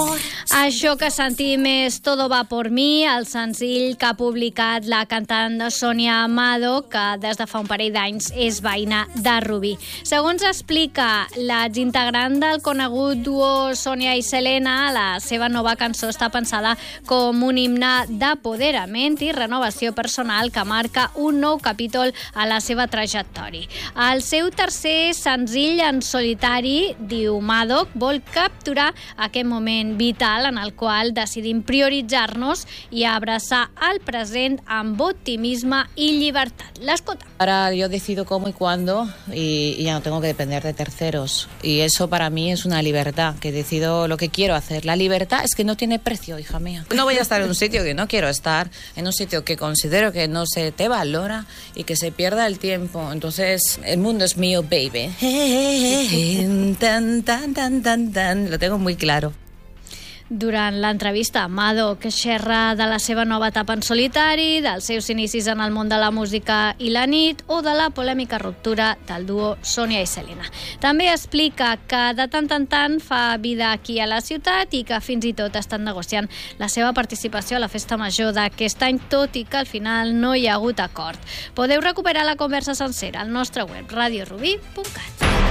Això que sentim és Todo va por mí, el senzill que ha publicat la cantant Sonia Amado, que des de fa un parell d'anys és veïna de Rubí. Segons explica l'exintegrant del conegut duo Sonia i Selena, la seva nova cançó està pensada com un himne d'apoderament i renovació personal que marca un nou capítol a la seva trajectòria. El seu tercer senzill en solitari, diu Madoc, vol capturar aquest moment vital en el qual decidim prioritzar-nos i abraçar el present amb optimisme i llibertat. L'escolta. Ahora yo decido cómo y cuándo y ya no tengo que depender de terceros. Y eso para mí es una libertad, que decido lo que quiero hacer. La libertad es que no tiene precio, hija mía. No voy a estar en un sitio que no quiero estar, en un sitio que considero que no se te valora y que se pierda el tiempo. Entonces, el mundo es mío, baby. Tan, tan, tan, tan, tan. Lo tengo muy claro. Durant l'entrevista, Madoc xerra de la seva nova etapa en solitari, dels seus inicis en el món de la música i la nit o de la polèmica ruptura del duo Sonia i Selena. També explica que de tant en tant fa vida aquí a la ciutat i que fins i tot estan negociant la seva participació a la festa major d'aquest any, tot i que al final no hi ha hagut acord. Podeu recuperar la conversa sencera al nostre web radiorubí.cat.